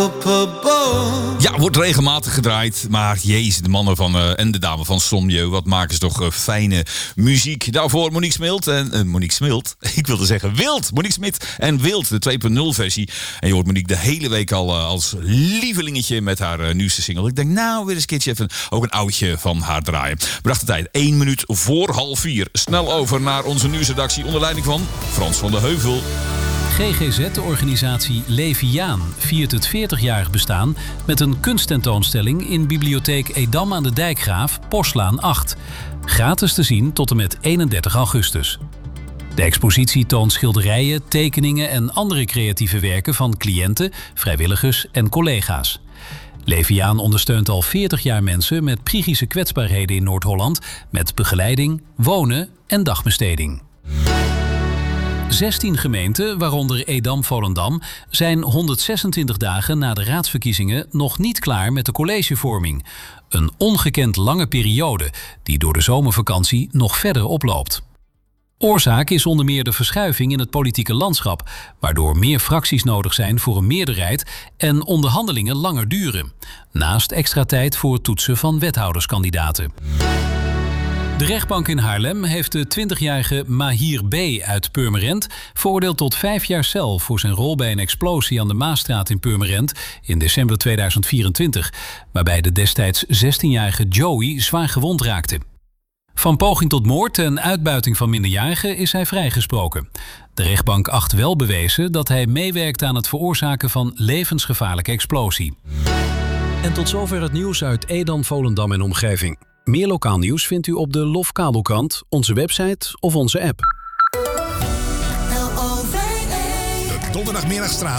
Ja, wordt regelmatig gedraaid. Maar jezus, de mannen van, en de dame van Sommieu, wat maken ze toch fijne muziek. Daarvoor Monique Smilt en Monique Smilt. Ik wilde zeggen Wild. Monique Smit en Wild, de 2.0 versie. En je hoort Monique de hele week al als lievelingetje met haar nieuwste single. Ik denk, nou, weer eens een keertje even ook een oudje van haar draaien. Bracht de tijd 1 minuut voor 3:30. Snel over naar onze nieuwsredactie onder leiding van Frans van de Heuvel. GGZ, de organisatie Leviaan, viert het 40-jarig bestaan met een kunsttentoonstelling in bibliotheek Edam aan de Dijkgraaf, Poslaan 8. Gratis te zien tot en met 31 augustus. De expositie toont schilderijen, tekeningen en andere creatieve werken van cliënten, vrijwilligers en collega's. Leviaan ondersteunt al 40 jaar mensen met psychische kwetsbaarheden in Noord-Holland met begeleiding, wonen en dagbesteding. 16 gemeenten, waaronder Edam-Volendam, zijn 126 dagen na de raadsverkiezingen nog niet klaar met de collegevorming. Een ongekend lange periode die door de zomervakantie nog verder oploopt. Oorzaak is onder meer de verschuiving in het politieke landschap, waardoor meer fracties nodig zijn voor een meerderheid en onderhandelingen langer duren. Naast extra tijd voor het toetsen van wethouderskandidaten. De rechtbank in Haarlem heeft de 20-jarige Mahir B. uit Purmerend veroordeeld tot 5 jaar cel voor zijn rol bij een explosie aan de Maasstraat in Purmerend in december 2024, waarbij de destijds 16-jarige Joey zwaar gewond raakte. Van poging tot moord en uitbuiting van minderjarigen is hij vrijgesproken. De rechtbank acht wel bewezen dat hij meewerkt aan het veroorzaken van levensgevaarlijke explosie. En tot zover het nieuws uit Edam, Volendam en omgeving. Meer lokaal nieuws vindt u op de Lofkabelkrant, onze website of onze app. De donderdagmiddagstraat